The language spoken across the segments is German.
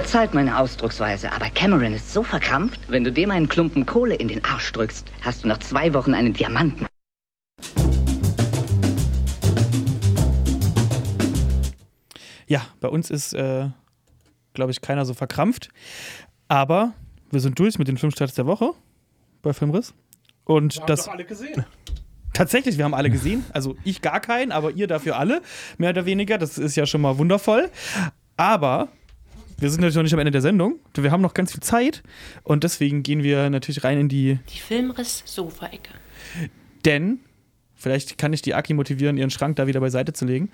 Verzeiht meine Ausdrucksweise, aber Cameron ist so verkrampft, wenn du dem einen Klumpen Kohle in den Arsch drückst, hast du nach 2 Wochen einen Diamanten. Ja, bei uns ist, glaube ich, keiner so verkrampft. Aber wir sind durch mit den Filmstarts der Woche bei Filmriss. Und Wir haben das doch alle gesehen. tatsächlich, wir haben alle gesehen. Also ich gar keinen, aber ihr dafür alle, mehr oder weniger. Das ist ja schon mal wundervoll. Aber wir sind natürlich noch nicht am Ende der Sendung. Wir haben noch ganz viel Zeit. Und deswegen gehen wir natürlich rein in die Filmriss-Sofa-Ecke. Denn, vielleicht kann ich die Aki motivieren, ihren Schrank da wieder beiseite zu legen.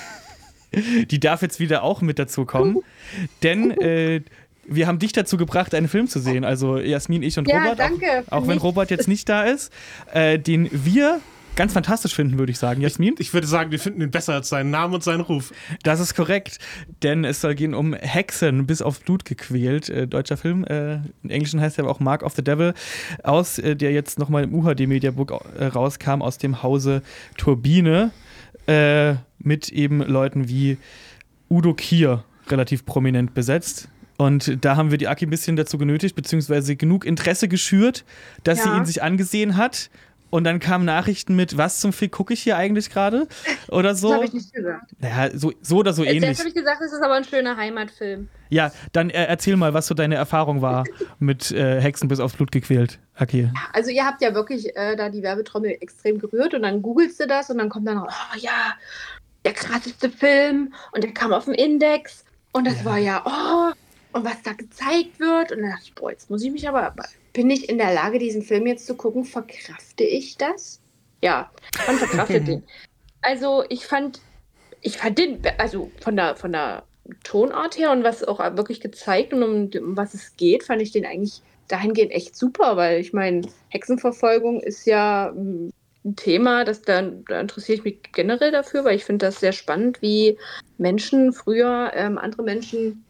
Die darf jetzt wieder auch mit dazu kommen. Denn wir haben dich dazu gebracht, einen Film zu sehen. Also Jasmin, ich und Robert. Danke. Auch wenn Robert jetzt nicht da ist. Den wir ganz fantastisch finden, würde ich sagen. Jasmin? Ich würde sagen, wir finden ihn besser als seinen Namen und seinen Ruf. Das ist korrekt. Denn es soll gehen um Hexen bis aufs Blut gequält. Deutscher Film. Im Englischen heißt er aber auch Mark of the Devil. Der jetzt nochmal im UHD Mediabook rauskam, aus dem Hause Turbine. Mit eben Leuten wie Udo Kier relativ prominent besetzt. Und da haben wir die Aki ein bisschen dazu genötigt, beziehungsweise genug Interesse geschürt, dass sie ihn sich angesehen hat. Und dann kamen Nachrichten mit, was zum Fick gucke ich hier eigentlich gerade? Oder so. Das habe ich nicht gesagt. Naja, so oder so ähnlich. Jetzt habe ich gesagt, es ist aber ein schöner Heimatfilm. Ja, dann erzähl mal, was so deine Erfahrung war mit Hexen bis aufs Blut gequält, Aki. Also ihr habt ja wirklich da die Werbetrommel extrem gerührt und dann googelst du das und dann kommt dann noch, oh ja, der krasseste Film und der kam auf dem Index und das war und was da gezeigt wird. Und dann dachte ich, boah, jetzt muss ich mich aber bin ich in der Lage, diesen Film jetzt zu gucken? Verkrafte ich das? Ja, man verkraftet den. Also ich fand den, also von der Tonart her und was auch wirklich gezeigt und um was es geht, fand ich den eigentlich dahingehend echt super, weil ich meine, Hexenverfolgung ist ja ein Thema, da interessiere ich mich generell dafür, weil ich finde das sehr spannend, wie Menschen früher andere Menschen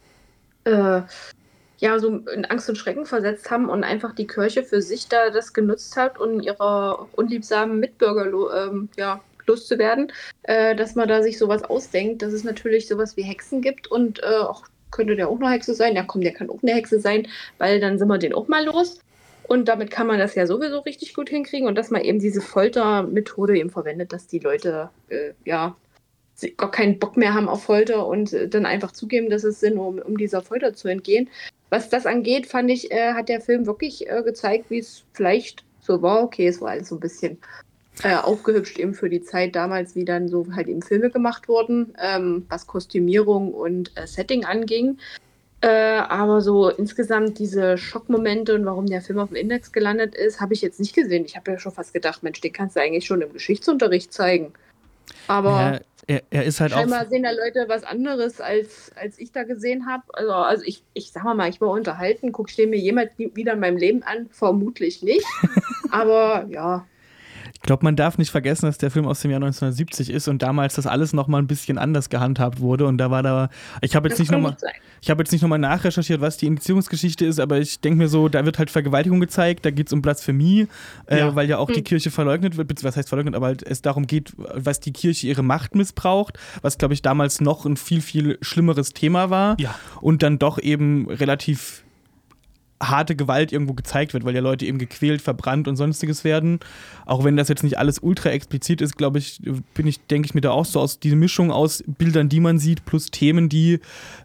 so in Angst und Schrecken versetzt haben und einfach die Kirche für sich da das genutzt hat, um ihre unliebsamen Mitbürger loszuwerden, dass man da sich sowas ausdenkt, dass es natürlich sowas wie Hexen gibt und könnte der auch eine Hexe sein? Ja komm, der kann auch eine Hexe sein, weil dann sind wir den auch mal los. Und damit kann man das ja sowieso richtig gut hinkriegen und dass man eben diese Foltermethode eben verwendet, dass die Leute gar keinen Bock mehr haben auf Folter und dann einfach zugeben, dass es Sinn, um dieser Folter zu entgehen. Was das angeht, fand ich, hat der Film wirklich gezeigt, wie es vielleicht so war. Okay, es war alles so ein bisschen aufgehübscht eben für die Zeit damals, wie dann so halt eben Filme gemacht wurden, was Kostümierung und Setting anging. Aber so insgesamt diese Schockmomente und warum der Film auf dem Index gelandet ist, habe ich jetzt nicht gesehen. Ich habe ja schon fast gedacht, Mensch, den kannst du eigentlich schon im Geschichtsunterricht zeigen. Aber er ist halt scheinbar sehen da Leute was anderes, als ich da gesehen habe. Also ich sag mal, ich war unterhalten, guck ich den mir jemals wieder in meinem Leben an? Vermutlich nicht. Aber ja. Ich glaube, man darf nicht vergessen, dass der Film aus dem Jahr 1970 ist und damals das alles noch mal ein bisschen anders gehandhabt wurde. Und ich habe jetzt nicht nochmal nachrecherchiert, was die Indizierungsgeschichte ist, aber ich denke mir so, da wird halt Vergewaltigung gezeigt, da geht es um Blasphemie, weil ja auch die Kirche verleugnet wird, was heißt verleugnet, aber halt es darum geht, was die Kirche ihre Macht missbraucht, was, glaube ich, damals noch ein viel, viel schlimmeres Thema war und dann doch eben relativ harte Gewalt irgendwo gezeigt wird, weil ja Leute eben gequält, verbrannt und sonstiges werden. Auch wenn das jetzt nicht alles ultra explizit ist, denke ich mir da auch so aus diese Mischung aus Bildern, die man sieht, plus Themen, die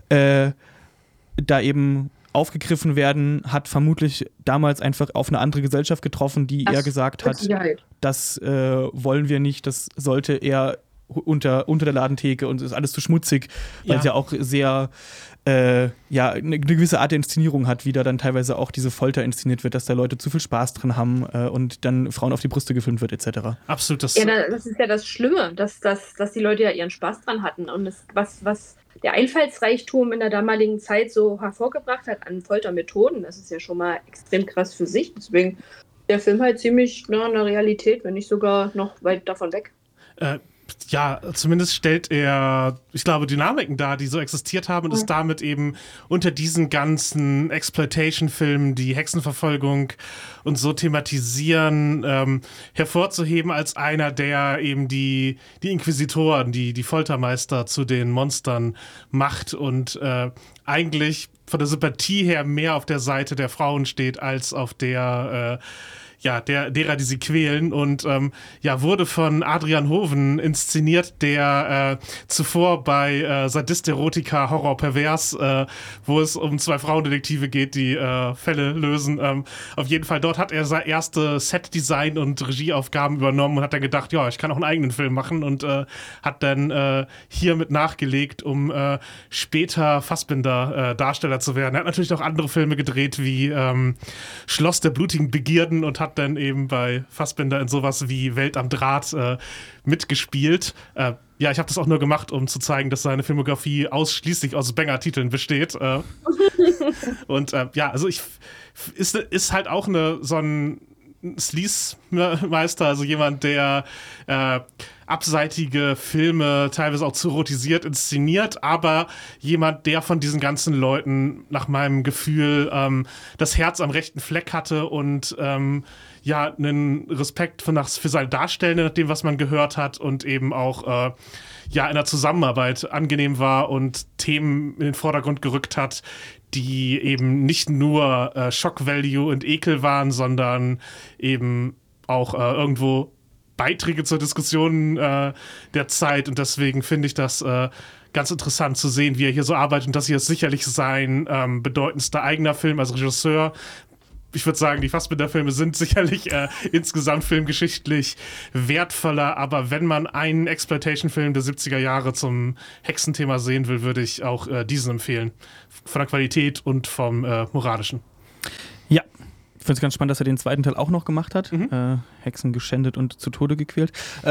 da eben aufgegriffen werden, hat vermutlich damals einfach auf eine andere Gesellschaft getroffen, die eher gesagt hat, das wollen wir nicht, das sollte eher unter der Ladentheke und ist alles zu schmutzig, weil es ja auch sehr eine gewisse Art der Inszenierung hat, wie da dann teilweise auch diese Folter inszeniert wird, dass da Leute zu viel Spaß drin haben und dann Frauen auf die Brüste gefilmt wird, etc. Absolut. Das ist ja das Schlimme, dass die Leute ja ihren Spaß dran hatten und was der Einfallsreichtum in der damaligen Zeit so hervorgebracht hat an Foltermethoden, das ist ja schon mal extrem krass für sich. Deswegen der Film halt ziemlich nah an der Realität, wenn nicht sogar noch weit davon weg. ja, zumindest stellt er, ich glaube, Dynamiken dar, die so existiert haben und ist damit eben unter diesen ganzen Exploitation-Filmen, die Hexenverfolgung und so thematisieren, hervorzuheben als einer, der eben die Inquisitoren, die Foltermeister zu den Monstern macht und eigentlich von der Sympathie her mehr auf der Seite der Frauen steht, als auf der derer, die sie quälen und wurde von Adrian Hoven inszeniert, der zuvor bei Sadist Erotica Horror Pervers, wo es um 2 Frauendetektive geht, die Fälle lösen. Auf jeden Fall, dort hat er seine erste Set-Design- und Regieaufgaben übernommen und hat dann gedacht, ja, ich kann auch einen eigenen Film machen und hat dann hiermit nachgelegt, um später Fassbinder Darsteller zu werden. Er hat natürlich auch andere Filme gedreht, wie Schloss der blutigen Begierden und hat dann eben bei Fassbinder in sowas wie Welt am Draht mitgespielt. Ich habe das auch nur gemacht, um zu zeigen, dass seine Filmografie ausschließlich aus Banger-Titeln besteht. Und also ist halt auch so ein Sleaze-Meister, also jemand, der abseitige Filme teilweise auch zu erotisiert inszeniert, aber jemand, der von diesen ganzen Leuten nach meinem Gefühl das Herz am rechten Fleck hatte und einen Respekt für seine Darstellende, nach dem, was man gehört hat und eben auch in der Zusammenarbeit angenehm war und Themen in den Vordergrund gerückt hat, die eben nicht nur Shock-Value und Ekel waren, sondern eben auch irgendwo Beiträge zur Diskussion der Zeit. Und deswegen finde ich das ganz interessant zu sehen, wie er hier so arbeitet. Und das hier ist sicherlich sein bedeutendster eigener Film als Regisseur. Ich würde sagen, die Fassbinder-Filme sind sicherlich insgesamt filmgeschichtlich wertvoller, aber wenn man einen Exploitation-Film der 70er Jahre zum Hexenthema sehen will, würde ich auch diesen empfehlen. Von der Qualität und vom Moralischen. Ja, ich finde es ganz spannend, dass er den zweiten Teil auch noch gemacht hat. Hexen geschändet und zu Tode gequält.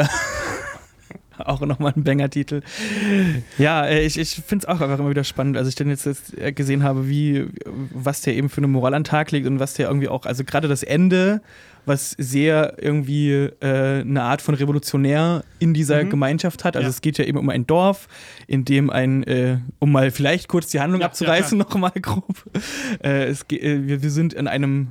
Auch nochmal ein Banger-Titel. Ja, ich finde es auch einfach immer wieder spannend, als ich dann jetzt gesehen habe, was der eben für eine Moral an den Tag legt und was der irgendwie auch, also gerade das Ende, was sehr irgendwie eine Art von Revolutionär in dieser Gemeinschaft hat. Also es geht ja eben um ein Dorf, in dem um mal vielleicht kurz die Handlung abzureißen, nochmal grob. Wir sind in einem,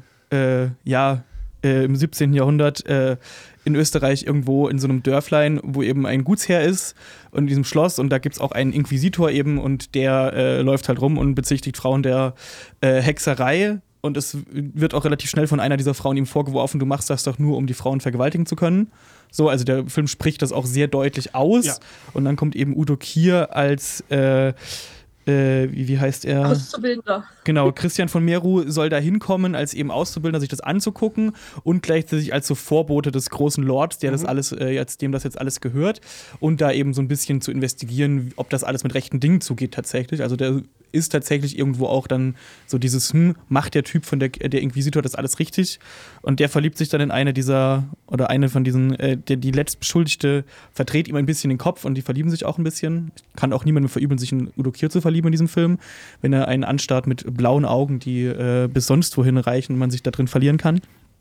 im 17. Jahrhundert in Österreich irgendwo in so einem Dörflein, wo eben ein Gutsherr ist und in diesem Schloss und da gibt es auch einen Inquisitor eben und der läuft halt rum und bezichtigt Frauen der Hexerei und es wird auch relativ schnell von einer dieser Frauen ihm vorgeworfen, du machst das doch nur, um die Frauen vergewaltigen zu können. So, also der Film spricht das auch sehr deutlich aus und dann kommt eben Udo Kier als wie heißt er? Auszubildender. Genau, Christian von Meru soll da hinkommen, als eben Auszubildender, sich das anzugucken und gleichzeitig als so Vorbote des großen Lords, der das alles, dem das jetzt alles gehört und da eben so ein bisschen zu investigieren, ob das alles mit rechten Dingen zugeht tatsächlich. Also der ist tatsächlich irgendwo auch dann so dieses, macht der Typ von der Inquisitor das alles richtig? Und der verliebt sich dann in eine von diesen, die Letztbeschuldigte verdreht ihm ein bisschen den Kopf und die verlieben sich auch ein bisschen. Ich kann auch niemandem verübeln, sich in Udo Kier zu verlieben in diesem Film, wenn er einen anstarrt mit blauen Augen, die bis sonst wohin reichen und man sich da drin verlieren kann.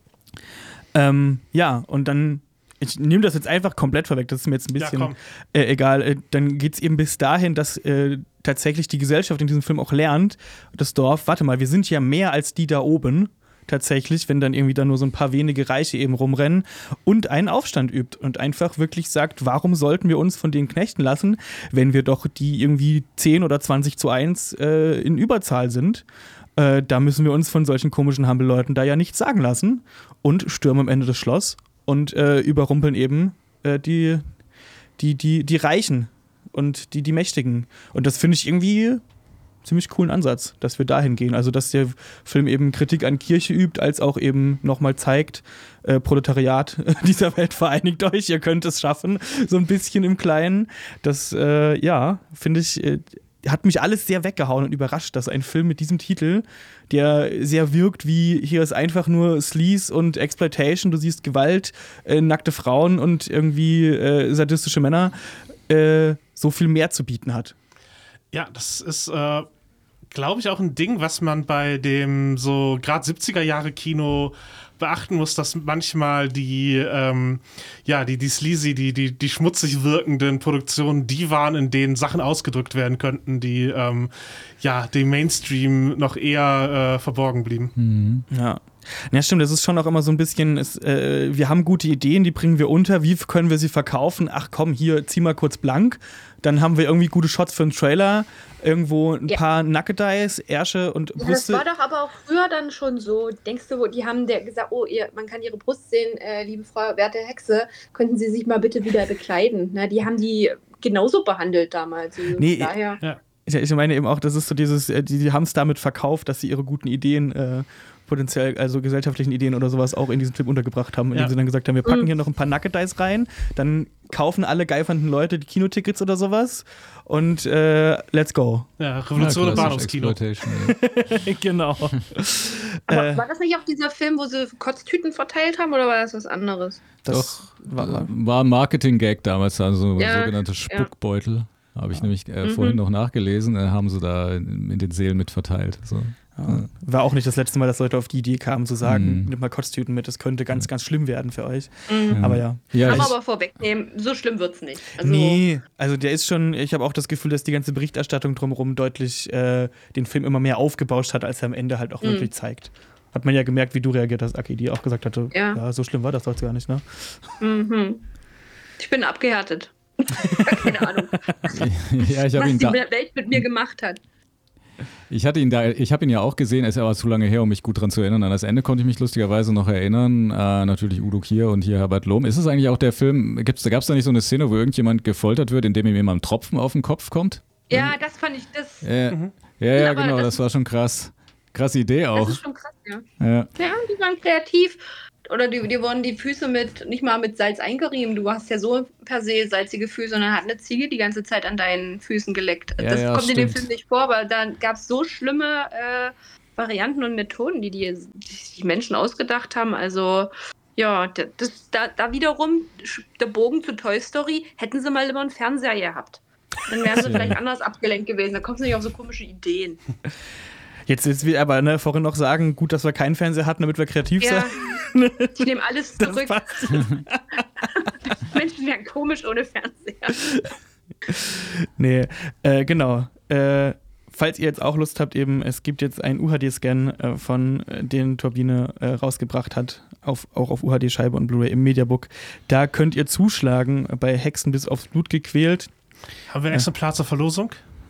Und dann ich nehme das jetzt einfach komplett vorweg, das ist mir jetzt ein bisschen egal. Dann geht es eben bis dahin, dass tatsächlich die Gesellschaft in diesem Film auch lernt, das Dorf, warte mal, wir sind ja mehr als die da oben, tatsächlich, wenn dann irgendwie da nur so ein paar wenige Reiche eben rumrennen und einen Aufstand übt und einfach wirklich sagt, warum sollten wir uns von denen knechten lassen, wenn wir doch die irgendwie 10 oder 20:1 in Überzahl sind. Da müssen wir uns von solchen komischen Humble-Leuten da ja nichts sagen lassen und stürmen am Ende das Schloss und überrumpeln eben die Reichen und die Mächtigen. Und das finde ich irgendwie ziemlich coolen Ansatz, dass wir dahin gehen. Also, dass der Film eben Kritik an Kirche übt, als auch eben nochmal zeigt, Proletariat dieser Welt, vereinigt euch, ihr könnt es schaffen, so ein bisschen im Kleinen. Das, finde ich, hat mich alles sehr weggehauen und überrascht, dass ein Film mit diesem Titel, der sehr wirkt wie, hier ist einfach nur Sleaze und Exploitation, du siehst Gewalt, nackte Frauen und irgendwie sadistische Männer, so viel mehr zu bieten hat. Ja, das ist, glaube ich, auch ein Ding, was man bei dem so gerade 70er-Jahre-Kino beachten muss, dass manchmal die sleazy, die schmutzig wirkenden Produktionen, die waren, in denen Sachen ausgedrückt werden könnten, die dem Mainstream noch eher verborgen blieben. Mhm. Ja, stimmt, das ist schon auch immer so ein bisschen, wir haben gute Ideen, die bringen wir unter, wie können wir sie verkaufen? Ach komm, hier, zieh mal kurz blank. Dann haben wir irgendwie gute Shots für einen Trailer, irgendwo ein paar Nackedeis, Ärsche und Brüste. Das war doch aber auch früher dann schon so. Denkst du, die haben gesagt, man kann ihre Brust sehen, liebe Frau, werte Hexe, könnten Sie sich mal bitte wieder bekleiden? Na, die haben die genauso behandelt damals. Nee, daher. Ja. Ich meine eben auch, das ist so dieses, die haben es damit verkauft, dass sie ihre guten Ideen potenziell, also gesellschaftlichen Ideen oder sowas auch in diesem Film untergebracht haben, indem sie dann gesagt haben, wir packen hier noch ein paar Nackedeis rein, dann kaufen alle geifernden Leute die Kinotickets oder sowas und let's go. Ja, Revolution im Bahnhofskino. Genau. Aber war das nicht auch dieser Film, wo sie Kotztüten verteilt haben, oder war das was anderes? Das war ein Marketing-Gag damals, also sogenannte Spuckbeutel. Habe ich nämlich vorhin noch nachgelesen, haben sie da in den Sälen mit verteilt. So. Ja. War auch nicht das letzte Mal, dass Leute auf die Idee kamen, zu sagen, nimm mal Kotztüten mit, das könnte ganz, ganz schlimm werden für euch. Aber ja. Kann man aber vorwegnehmen, so schlimm wird's nicht. Also nee, also der ist schon, ich habe auch das Gefühl, dass die ganze Berichterstattung drumherum deutlich den Film immer mehr aufgebauscht hat, als er am Ende halt auch wirklich zeigt. Hat man ja gemerkt, wie du reagiert hast, Aki, die auch gesagt hatte, ja so schlimm war das doch gar nicht, ne? Ich bin abgehärtet. Keine Ahnung. Ja, ich habe ihn die Welt mit mir gemacht hat. Ich habe ihn ja auch gesehen, ist aber zu lange her, um mich gut dran zu erinnern. An das Ende konnte ich mich lustigerweise noch erinnern. Natürlich Udo Kier und hier Herbert Lohm. Ist es eigentlich auch der Film, gab es da nicht so eine Szene, wo irgendjemand gefoltert wird, indem ihm immer ein Tropfen auf den Kopf kommt? Ja, das fand ich, das... Ja, genau, das war schon krass. Krasse Idee auch. Das ist schon krass, ja. Ja, die waren kreativ. Oder die wurden die Füße nicht mal mit Salz eingerieben. Du hast ja so per se salzige Füße und dann hat eine Ziege die ganze Zeit an deinen Füßen geleckt. Das kommt in dem Film nicht vor, aber dann gab es so schlimme Varianten und Methoden, die Menschen ausgedacht haben. Also ja, da wiederum der Bogen zu Toy Story, hätten sie mal immer einen Fernseher gehabt. Dann wären sie vielleicht anders abgelenkt gewesen. Da kommst du nicht auf so komische Ideen. Jetzt will aber vorhin noch sagen, gut, dass wir keinen Fernseher hatten, damit wir kreativ sind. Ich nehme alles zurück. Menschen wären komisch ohne Fernseher. Nee, genau. Falls ihr jetzt auch Lust habt, es gibt jetzt einen UHD-Scan von den Turbine rausgebracht hat, auch auf UHD-Scheibe und Blu-ray im Mediabook. Da könnt ihr zuschlagen, bei Hexen bis aufs Blut gequält. Haben wir ein Exemplar zur Verlosung?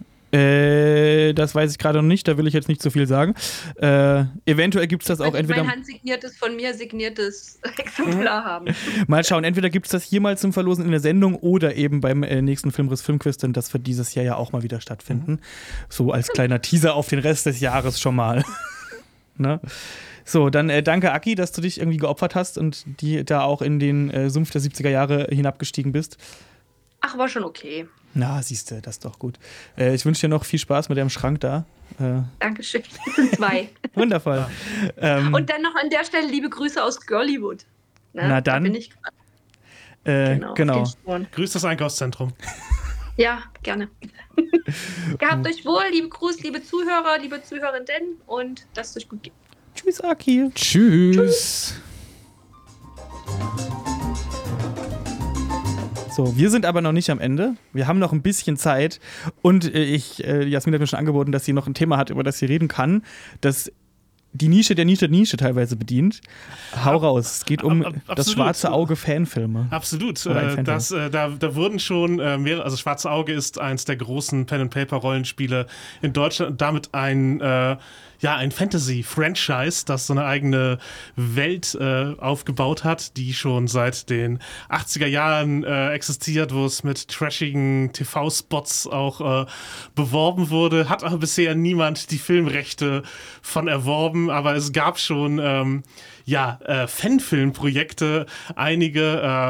Das weiß ich gerade noch nicht, da will ich jetzt nicht so viel sagen. Eventuell gibt es das auch entweder... mein handsigniertes, von mir signiertes Exemplar haben. Mal schauen, entweder gibt es das hier mal zum Verlosen in der Sendung oder eben beim nächsten Filmriss Filmquiz, denn das wird dieses Jahr ja auch mal wieder stattfinden. So als kleiner Teaser auf den Rest des Jahres schon mal. Ne? So, dann danke Aki, dass du dich irgendwie geopfert hast und die da auch in den Sumpf der 70er Jahre hinabgestiegen bist. Ach, war schon okay. Na, siehst du, das ist doch gut. Ich wünsche dir noch viel Spaß mit deinem Schrank da. Dankeschön. Das sind 2. Wundervoll. Und dann noch an der Stelle liebe Grüße aus Girlywood. Na dann. Da bin ich genau. Grüß das Einkaufszentrum. Ja, gerne. Gehabt euch wohl, liebe Gruß, liebe Zuhörer, liebe Zuhörerinnen und lasst es euch gut gehen. Tschüss, Aki. Tschüss. So, wir sind aber noch nicht am Ende. Wir haben noch ein bisschen Zeit. Und Jasmin hat mir schon angeboten, dass sie noch ein Thema hat, über das sie reden kann, das die Nische der Nische teilweise bedient. Hau raus. Es geht um das Schwarze Auge Fanfilme. Absolut. Da wurden schon mehrere, also Schwarze Auge ist eins der großen Pen-and-Paper-Rollenspiele in Deutschland und damit ein Fantasy-Franchise, das so eine eigene Welt aufgebaut hat, die schon seit den 80er Jahren existiert, wo es mit trashigen TV-Spots auch beworben wurde. Hat aber bisher niemand die Filmrechte von erworben, aber es gab schon Fanfilmprojekte, einige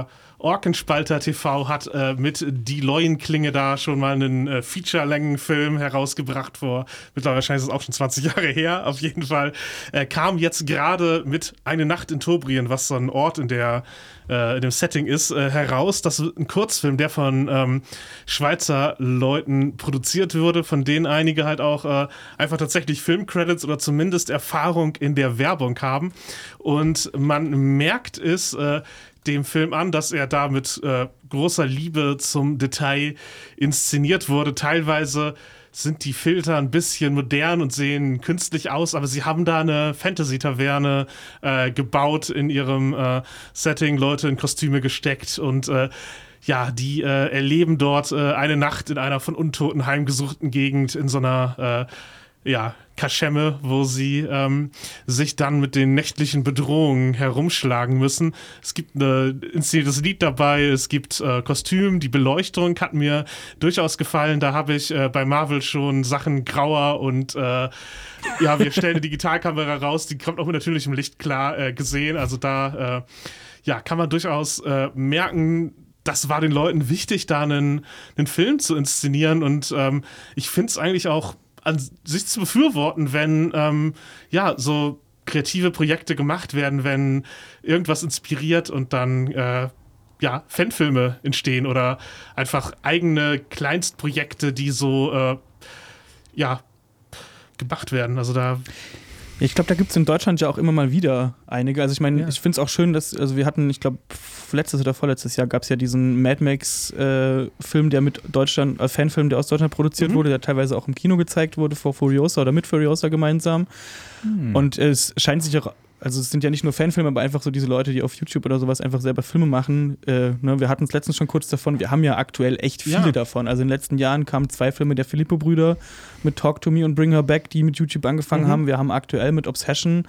Orkenspalter TV hat mit Die Leuenklinge da schon mal einen Feature-Längen-Film herausgebracht vor, mittlerweile wahrscheinlich ist es auch schon 20 Jahre her, auf jeden Fall. Kam jetzt gerade mit Eine Nacht in Tobrien, was so ein Ort in dem Setting ist, heraus. Das ist ein Kurzfilm, der von Schweizer Leuten produziert wurde, von denen einige halt auch einfach tatsächlich Filmcredits oder zumindest Erfahrung in der Werbung haben. Und man merkt es dem Film an, dass er da mit großer Liebe zum Detail inszeniert wurde. Teilweise sind die Filter ein bisschen modern und sehen künstlich aus, aber sie haben da eine Fantasy-Taverne gebaut in ihrem Setting, Leute in Kostüme gesteckt und die erleben dort eine Nacht in einer von Untoten heimgesuchten Gegend in so einer Kaschemme, wo sie sich dann mit den nächtlichen Bedrohungen herumschlagen müssen. Es gibt ein inszeniertes Lied dabei, es gibt Kostüm, die Beleuchtung hat mir durchaus gefallen. Da habe ich bei Marvel schon Sachen grauer und wir stellen eine Digitalkamera raus, die kommt auch mit natürlichem Licht klar gesehen. Also da kann man durchaus merken, das war den Leuten wichtig, da einen Film zu inszenieren und ich finde es eigentlich auch an sich zu befürworten, wenn so kreative Projekte gemacht werden, wenn irgendwas inspiriert und dann Fanfilme entstehen oder einfach eigene Kleinstprojekte, die so gemacht werden. Also da ich glaube, da gibt es in Deutschland ja auch immer mal wieder einige. Also ich meine, ich finde es auch schön, dass, also wir hatten, ich glaube, letztes oder vorletztes Jahr gab es ja diesen Mad Max-Film, der mit Deutschland, Fanfilm, der aus Deutschland produziert wurde, der teilweise auch im Kino gezeigt wurde, vor Furiosa oder mit Furiosa gemeinsam. Und es scheint sich auch, also es sind ja nicht nur Fanfilme, aber einfach so diese Leute, die auf YouTube oder sowas einfach selber Filme machen. Wir hatten es letztens schon kurz davon, wir haben ja aktuell echt viele davon. Also in den letzten Jahren kamen 2 Filme der Filippo-Brüder mit Talk to Me und Bring Her Back, die mit YouTube angefangen haben. Wir haben aktuell mit Obsession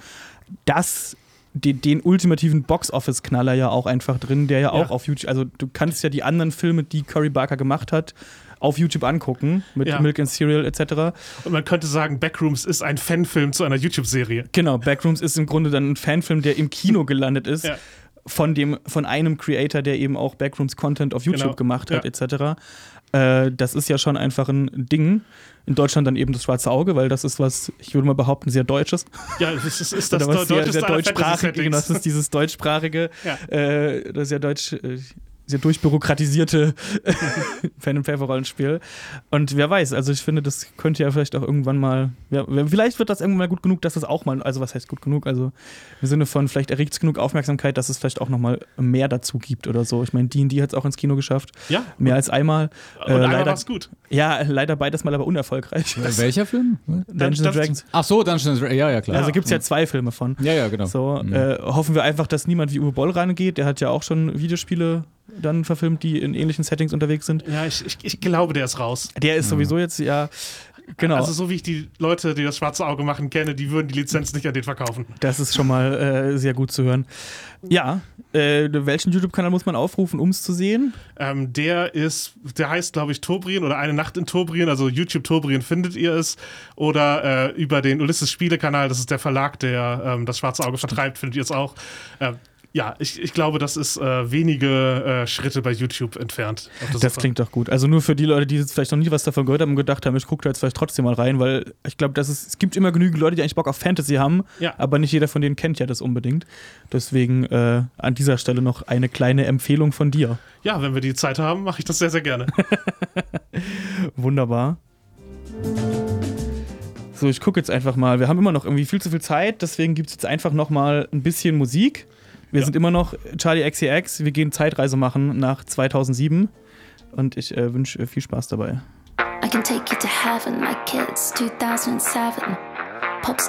den ultimativen Box-Office-Knaller ja auch einfach drin, der ja auch auf YouTube, also du kannst ja die anderen Filme, die Cory Barker gemacht hat, auf YouTube angucken, mit Milk and Cereal etc. Und man könnte sagen, Backrooms ist ein Fanfilm zu einer YouTube-Serie. Genau, Backrooms ist im Grunde dann ein Fanfilm, der im Kino gelandet ist, von einem Creator, der eben auch Backrooms-Content auf YouTube gemacht hat etc. Das ist ja schon einfach ein Ding. In Deutschland dann eben das Schwarze Auge, weil das ist was, ich würde mal behaupten, sehr Deutsches. Ja, das ist das sehr deutschsprachige, genau, das ist dieses deutschsprachige, das ist ja sehr durchbürokratisierte Pen-and-Paper-Rollenspiel. Und wer weiß, also ich finde, das könnte ja vielleicht auch irgendwann mal, vielleicht wird das irgendwann mal gut genug, dass es auch mal, also was heißt gut genug, also im Sinne von vielleicht erregt es genug Aufmerksamkeit, dass es vielleicht auch noch mal mehr dazu gibt oder so. Ich meine, D&D hat es auch ins Kino geschafft. Ja. Mehr als einmal. Und einmal war es gut. Ja, leider beides Mal aber unerfolgreich. Welcher Film? Dungeons & Dragons. Ach so, Dungeons & Dragons, ja, klar. Also gibt es ja 2 Filme von. Ja, genau. So, hoffen wir einfach, dass niemand wie Uwe Boll rangeht. Der hat ja auch schon Videospiele dann verfilmt, die in ähnlichen Settings unterwegs sind. Ja, ich glaube, der ist raus. Der ist sowieso jetzt, genau. Also so wie ich die Leute, die das Schwarze Auge machen, kenne, die würden die Lizenz nicht an den verkaufen. Das ist schon mal sehr gut zu hören. Ja, welchen YouTube-Kanal muss man aufrufen, um es zu sehen? Der heißt, glaube ich, Tobrien oder Eine Nacht in Tobrien, also YouTube Tobrien findet ihr es. Oder über den Ulysses-Spiele-Kanal, das ist der Verlag, der das Schwarze Auge vertreibt, findet ihr es auch. Ich glaube, das ist wenige Schritte bei YouTube entfernt. Das klingt doch gut. Also nur für die Leute, die jetzt vielleicht noch nie was davon gehört haben und gedacht haben, ich gucke da jetzt vielleicht trotzdem mal rein, weil ich glaube, es gibt immer genügend Leute, die eigentlich Bock auf Fantasy haben, aber nicht jeder von denen kennt ja das unbedingt. Deswegen an dieser Stelle noch eine kleine Empfehlung von dir. Ja, wenn wir die Zeit haben, mache ich das sehr, sehr gerne. Wunderbar. So, ich gucke jetzt einfach mal. Wir haben immer noch irgendwie viel zu viel Zeit, deswegen gibt es jetzt einfach noch mal ein bisschen Musik. Wir sind immer noch Charli XCX. Wir gehen Zeitreise machen nach 2007. Und ich wünsche viel Spaß dabei. I can take you to heaven like it's 2007.